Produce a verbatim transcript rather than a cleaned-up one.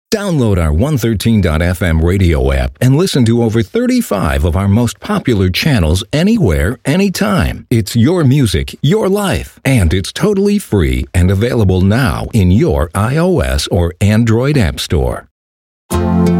Download our one thirteen dot f m radio app and listen to over thirty-five of our most popular channels anywhere, anytime. It's your music, your life, and it's totally free and available now in your iOS or Android app store.